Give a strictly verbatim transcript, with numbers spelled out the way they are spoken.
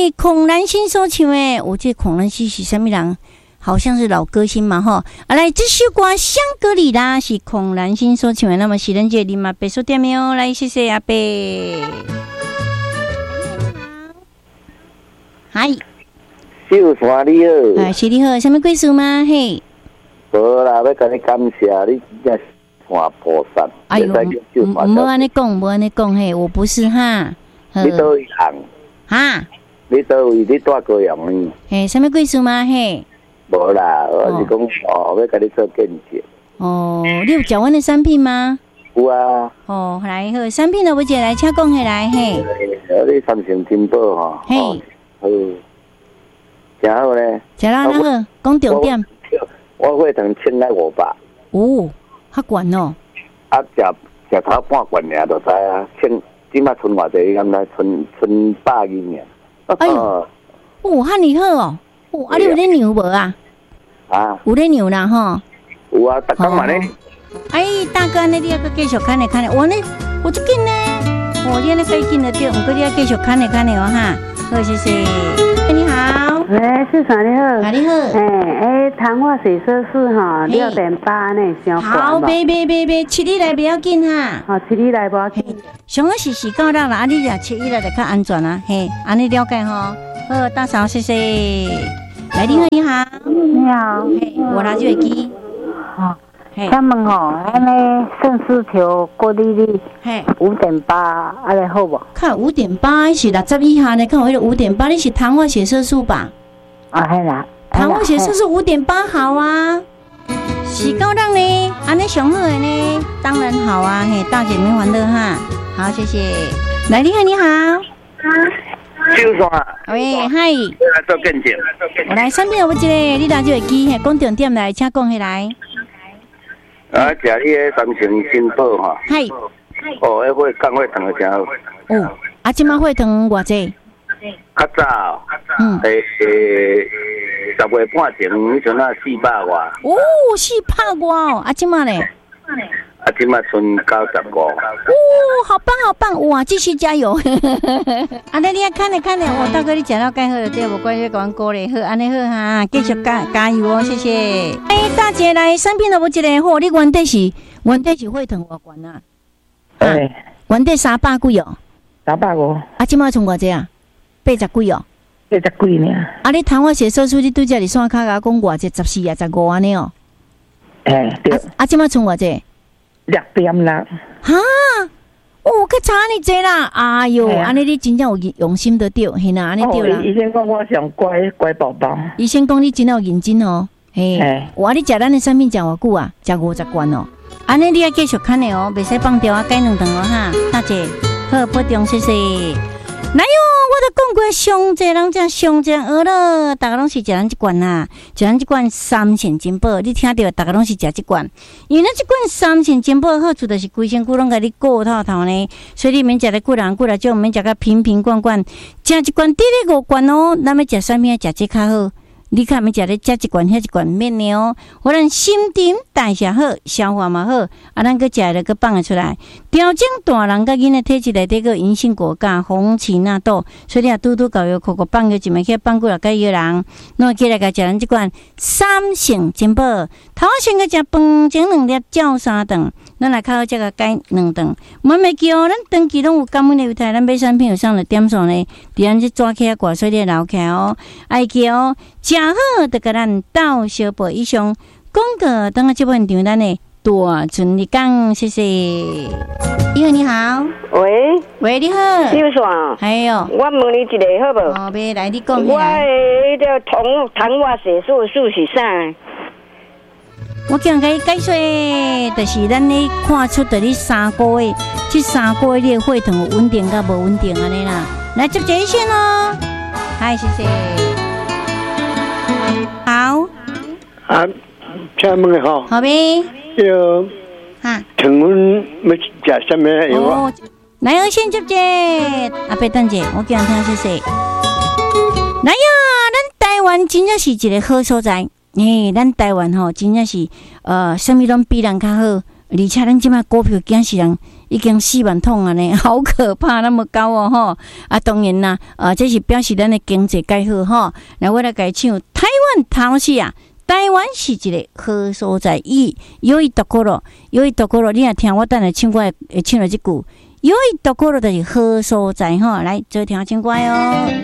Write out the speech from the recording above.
孔兰心所唱的，我这孔兰心是什么人？好像是老歌星嘛哈。啊，来这首歌《香格里拉》是孔兰心所唱的。那么喜人姐你嘛别说点没有？来谢谢阿伯。嗨， 秀山你好。 啊，是你好，什么故事吗？嘿。 无啦，要跟你感谢你，真是看菩萨。 哎呦，唔好安尼讲，唔好安尼讲嘿，我不是哈。 你倒位人？ 哈？ 你倒位？你住高阳呢？ 嘿，什么故事吗？嘿。 无啦，我是讲哦，要跟你做见证。 哦，你有食阮的产品吗？ 有啊。 哦，来好，产品都不借来，请讲起来嘿。 你三成金宝吼。 嘿。 好，真好呢。 食啦，那好，讲重点。 我血糖千来五百。 哦，较悬哦。 啊，食食头半罐尔就知啊，千即马存偌济？敢若存存百二尔。 哎呦，哦，遐尼好哦。哦，啊，你有咧牛无啊？ 啊， 有咧牛啦吼。 有啊，逐工嘛咧。 哎，大哥，你要继续看咧看咧，我呢，我就紧呢。哦，你那可以紧得对，不过你要继续看咧看咧哦哈。好，谢谢。哎，你好。 喂，市长你好。 啊，你好。 哎哎，谈话水色是哈六点八呢，上关好，别别别别，七里来不要紧哈。 好，七里来不要紧。 上个是是够人啦，啊，你若七里来就较安全啦，嘿，安尼了解吼。好，大嫂，谢谢。来，你好，你好。 你好。 嘿，我拿手机。 好。请问吼，安尼盛世球过利率， 嘿， 五点八，安尼好无？ 看五点八是六十以下呢，看我迄个五点八，你是糖化血色素吧？ 啊，系啦。 糖化血色素五点八好啊，是够人呢，安尼上好的呢，当然好啊，嘿，大姐没烦恼哈。好，谢谢。来，你好，你好。 秀山。 喂，嗨。 来做见证。 我来产品有一个，你拿手机，嘿，讲重点来，请讲起来。 啊，食你个三成金宝哈。 嗨。 哦，迄血降血糖个真好。 哦，啊，即马血糖偌济？ 较早， 嗯， 诶，十月半前，迄阵啊四百外。 哦，四百外哦，啊，即马咧？ 啊，即马剩九十五。哦， 好棒好棒！哇，继续加油！安尼你啊，看咧看咧，我大哥你食到介好了，对，无怪你讲鼓励好，安尼好哈，继续加加油哦，谢谢。哎，大姐来，产品都无一个好，你原底是原底是血糖偌悬啊？ 对， 原底三百几哦？ 三百五。啊， 即马剩偌济啊？八十几哦？ 八十几呢？ 啊，你糖化血色素你对这里线卡甲讲偌济十四啊十五安尼哦？ 哎，对。 啊，即马剩偌济？ 六点啦。 哈，哦，较差你济啦！哎哟，安尼你真正有用心得对，嘿啦，安尼对啦。 医生讲我上乖乖宝宝。 医生讲你真有认真哦，嘿，哇！你食咱的产品食偌久啊？食五十罐哦。安尼你要继续看的哦，袂使放掉啊，改两顿哦哈，大姐，好，保重，谢谢。来哟，我都讲过，上济人食上济饿了，大家拢是食咱这罐啦，食咱这罐三成金宝，你听到大家拢是食这罐，因为咱这罐三成金宝好处就是规身躯拢甲你顾透透呢，所以你免食得骨人骨啦，就免食个瓶瓶罐罐，食一罐得咧五罐哦，咱要食啥物啊？食这较好。你看，咪食咧食一罐，遐一罐免呢哦。我咱心情代谢好，消化嘛好，啊，咱个食了个放得出来。调整大人甲囡仔体质内底个银杏果苷、红荠纳豆，所以啊，拄拄搞药口口放药，一枚去放过来个药人，弄起来个食咱即罐三成金宝。头先个食饭前两粒，照三顿，咱来靠这个改两顿。莫袂记哦，咱长期拢有感恩的油台，咱买产品有上了点数呢，伫咱这抓起啊挂水咧留起哦，爱记哦。食好，就甲咱斗小报以上广告，等下这部现场咱的大存你讲，谢谢。你好，你好， 喂， 喂，你好， 秀爽， 还有， 我问你一个好无？ 哦，别来，你讲一下。 我的迄个糖糖化血素素是啥？ 我今日甲你解说，就是咱咧看出的你三个月，这三个月你的血糖有稳定甲无稳定安尼啦。来接一线哦，嗨，谢谢。好， 啊，请问好， 好呗， 有， 哈， 请问要食什么药啊？ 哦，来哦，先接接，阿伯等者，我叫人听谢谢。来呀，咱台湾真正是一个好所在，诶，咱台湾吼真正是呃，什么拢比人较好，而且咱即摆股票竟是人已经四万桶啊呢，好可怕，那么高哦吼！啊，当然啦，呃，这是表示咱的经济改好吼。那我来改唱台湾头是啊，台湾是一个好所在，伊有伊独个咯，有伊独个咯。你若听我等下唱歌会唱了这句，有伊独个咯就是好所在吼。来，做听唱歌哦。